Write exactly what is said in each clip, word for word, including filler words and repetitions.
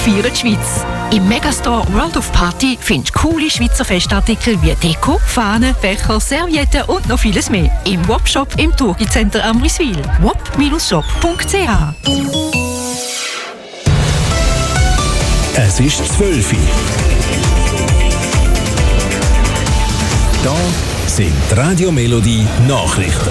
feiern die Schweiz. Im Megastore World of Party findest du coole Schweizer Festartikel wie Deko, Fahnen, Becher, Servietten und noch vieles mehr. Im Wop-Shop im Turgi-Center Amriswil. wop Bindestrich shop punkt c h. Es ist zwölf Uhr. Da sind die Radio Melodie Nachrichten.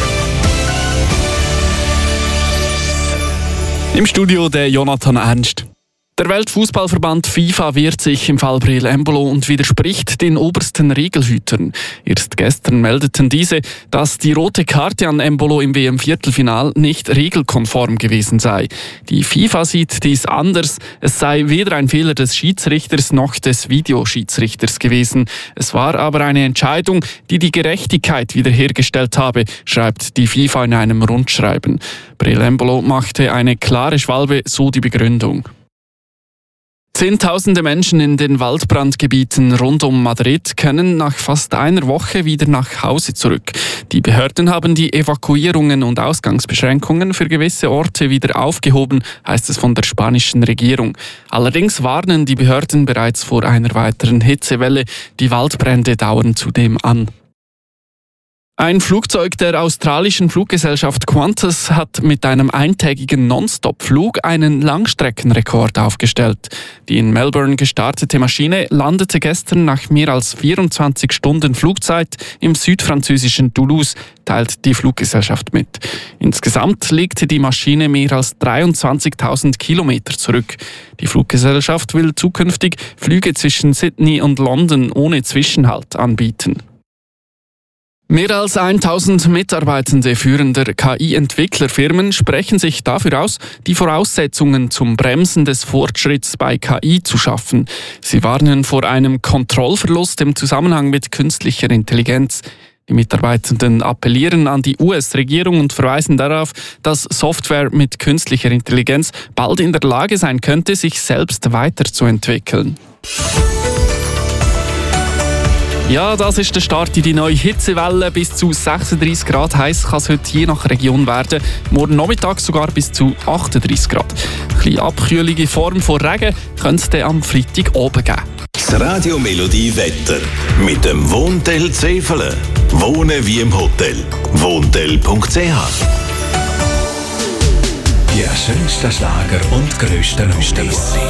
Im Studio der Jonathan Ernst. Der Weltfußballverband FIFA wehrt sich im Fall Breel Embolo und widerspricht den obersten Regelhütern. Erst gestern meldeten diese, dass die rote Karte an Embolo im W M-Viertelfinal nicht regelkonform gewesen sei. Die FIFA sieht dies anders. Es sei weder ein Fehler des Schiedsrichters noch des Videoschiedsrichters gewesen. Es war aber eine Entscheidung, die die Gerechtigkeit wiederhergestellt habe, schreibt die FIFA in einem Rundschreiben. Breel Embolo machte eine klare Schwalbe, so die Begründung. Zehntausende Menschen in den Waldbrandgebieten rund um Madrid können nach fast einer Woche wieder nach Hause zurück. Die Behörden haben die Evakuierungen und Ausgangsbeschränkungen für gewisse Orte wieder aufgehoben, heißt es von der spanischen Regierung. Allerdings warnen die Behörden bereits vor einer weiteren Hitzewelle. Die Waldbrände dauern zudem an. Ein Flugzeug der australischen Fluggesellschaft Qantas hat mit einem eintägigen Non-Stop-Flug einen Langstreckenrekord aufgestellt. Die in Melbourne gestartete Maschine landete gestern nach mehr als vierundzwanzig Stunden Flugzeit im südfranzösischen Toulouse, teilt die Fluggesellschaft mit. Insgesamt legte die Maschine mehr als dreiundzwanzigtausend Kilometer zurück. Die Fluggesellschaft will zukünftig Flüge zwischen Sydney und London ohne Zwischenhalt anbieten. Mehr als tausend Mitarbeitende führender K I-Entwicklerfirmen sprechen sich dafür aus, die Voraussetzungen zum Bremsen des Fortschritts bei K I zu schaffen. Sie warnen vor einem Kontrollverlust im Zusammenhang mit künstlicher Intelligenz. Die Mitarbeitenden appellieren an die U S-Regierung und verweisen darauf, dass Software mit künstlicher Intelligenz bald in der Lage sein könnte, sich selbst weiterzuentwickeln. Ja, das ist der Start in die neue Hitzewelle. Bis zu sechsunddreissig Grad heiß kann es heute je nach Region werden. Morgen Nachmittag sogar bis zu achtunddreissig Grad. Eine kleine Abkühlung in Form von Regen könnte es am Freitag oben geben. Das Radio Melodie Wetter mit dem Wohntel Zefele. Wohnen wie im Hotel. wohntel punkt c h. Die schönsten Schlager und grössten Oldies.